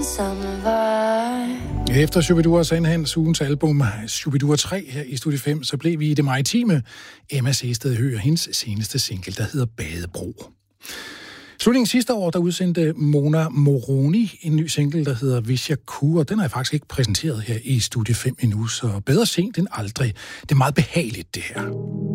Efter Shubidua Sandhans ugens album Shubidua 3 her i Studie 5, så blev vi i det maritime. Emma Sehested hører hendes seneste single, der hedder Badebro. Slutningen sidste år, der udsendte Mona Moroni en ny single, der hedder Hvis jeg kunne, og den har jeg faktisk ikke præsenteret her i Studie 5 endnu, så bedre sent end aldrig. Det er meget behageligt, det her.